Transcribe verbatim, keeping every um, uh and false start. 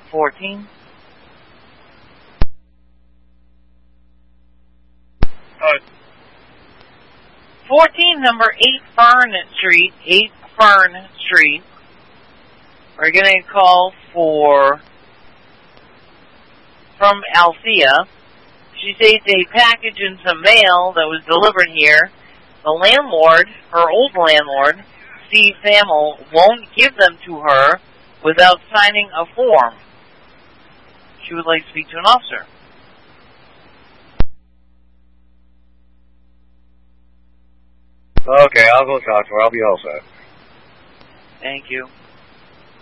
fourteen. Uh, fourteen, number eight Fern Street, eight Fern Street. We're getting a call for, from Althea. She states a package and some mail that was delivered here. The landlord, her old landlord, Steve Thamel, won't give them to her without signing a form. She would like to speak to an officer. Okay, I'll go talk to her. I'll be all set. Thank you.